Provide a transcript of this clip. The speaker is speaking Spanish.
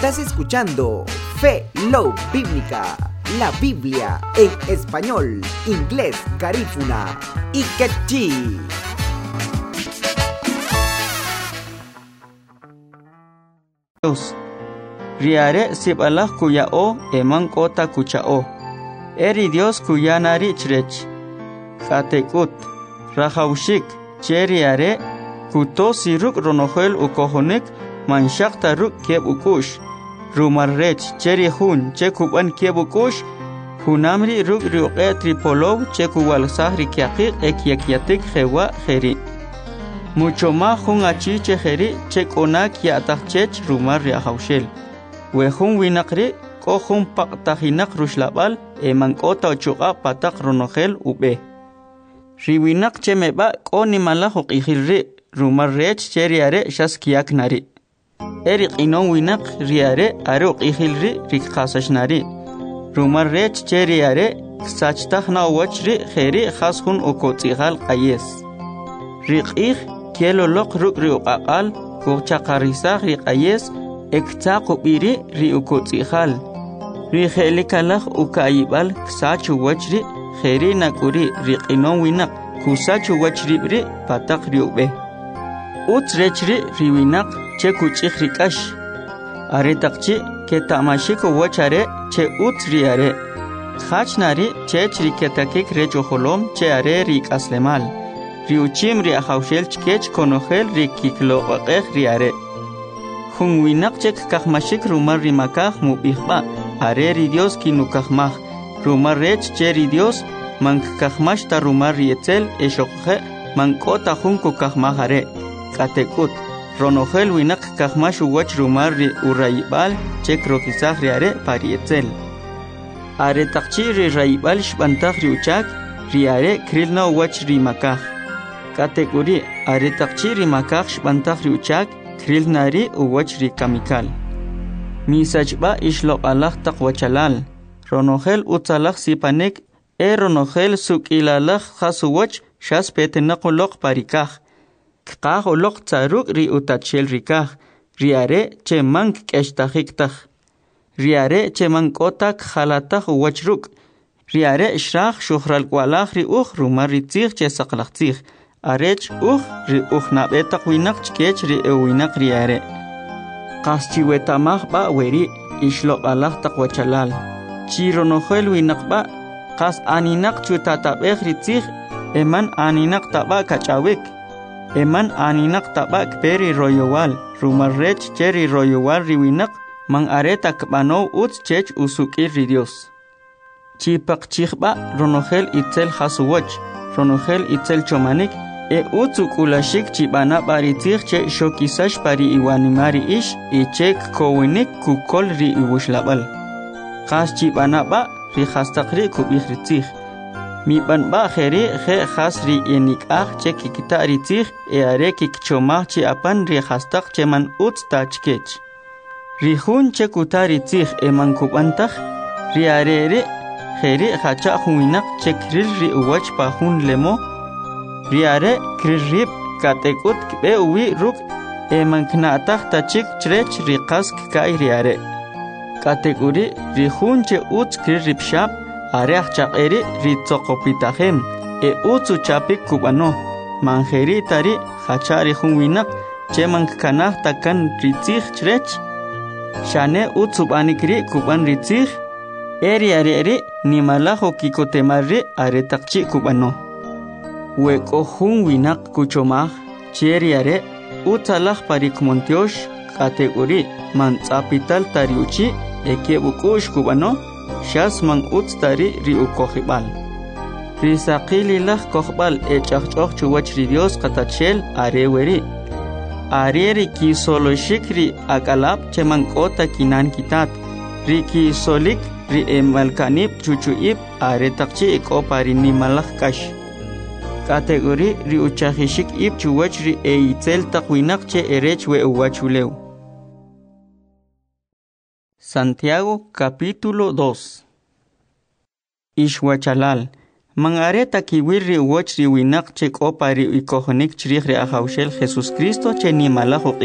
Estás escuchando Fe Love Bíblica, la Biblia en español, inglés, garífuna y quechí. Riare sibalah kuyao eman kota kuchao. Eri Dios kuyanari chrech. Katekut rahaushik cheriare kuto siruk ronohel ukohonik manshak taruk keb ukush. Rumarrech cheri hun chekuban keb ukush. Hunamri ruk riuqe tripolov chekuwal sahri kiakik ekyakiatik hewa heri. Mucho más hun achi cheheri chekonak yatachech rumar riahaushel. Wehun winakri ko hun paktahinak rushlabal emankota ochuqa patak ronohel ube. Riwinak chemeba ko nimala huqihirri rumar rech cheriare shaskiak nari. Erik inon winak riare are uqihilri rikhasashnari. Rumar rech cheriare ksachtakhna wachri kheri khas hun ukotigal qayes. Riqih kielo lok ruk riuqaqal kuchaqarisaq riqayes ektaqu biri riukotigal. Rikhelikalaq ukayibal ksachu wachri kheri nakuri riqinon winak kusachu wachri bri patak riube. Utrechri riwinak che kuchih rikash. Aretaqchi ke tamashiko wachare che utriare. Khachnari che chiriketakik rejoholom che are rikaslemal. Riuchim riahaushel chkech konohel rikiklo qaqeh riare. Hunwinak chek kahmashik rumar rimakah mubihba. Hareri Dios kinukahmah. Rumar rech cheri Dios mank kahmash ta rumar rietzel eshokhe mankota hunku kahmah hare. Katekut ronohel winak kahmash uwach rumar ri urayibal chek rokisah riare parietzel. Are takchi ri rayibal shbantah riuchak riare krilna uwach rimakah. Kategori are takchi rimakah shbantah riuchak krilnari uwach rikamikal. Misachba ishloq Allah taqwachalal. Ronohel utsalaq sipanek ronohel sukilalaq khasuwach shas petenaqoloq parikah. Kqaq oloq tsaruk ri utachel rikah. Riare che mank keshtahiktah. Riare che mankotak khalatah uwachruk. Riare shraq shuhral kwalaq ri rumar ritzih che saqlaqtzih. Arech ri nabetaq winak chkech ri winak riare. Qaschiwetamah ba weri ishloq Allah taqwachalal. Chironohel winak ba qas aninak chutatabeh ritzih eman aninak taba kachawik. Eman aninak taba kperi royowal. Rumarrech cheri royowal riwinak man areta kbano uts chech usukir ri Dios. Chipak chikhba ronohel itzel hasuwach. Ronohel itzel chomanik utsukulashik chibana baritzih che shokisash pari iwanimari ish ichek kowinik kukol ri iwushlabal. Khas chibana ba ri khastaqri kubihritzih. Miban ba kheri khe khas ri enikah che kikita ritzih are kikchomah chi apan ri khastaq cheman utstachkech. Ri hun che kutaritzih eman kubantah ri arere kheri khacha huinak che kril ri uwach pa hun lemo. Riare kririb katekut kbe uwi ruk emanknatah tachik chrech riqask kai riare. Kategori rihun che uts kririb shab areach chaqeri ritzokopitahem utsu chapik kubano. Manjeri tari khachari hun winak che mankkanah takan ritzih chrech. Shane utsubanikri kuban ritzih riare nimalaho kikotemarri aretakchi kubano. Weko hun winak kuchomah cheriare utsalah parikmontiosh kategori man tsapital tariuchi ekebukush kubano shas man utstari riukohibal. Risaqililah kohbal echachchoch chuwach ri Dios katachel areweri. Areri ki solo shikri akalap cheman kota kinan kitat. Riki solik ri emalkanip chuchuip aretakchi ekopari nimalah kash. Kategori ri uchahishik ip chuwach ri eitzel taqwinak che erech we uwachuleu. Santiago capítulo 2. Ishwachalal Mangareta kiwirri uwach ri winak che kopari ikohonik chrih ri ahaushel Jesus Cristo che ni malajo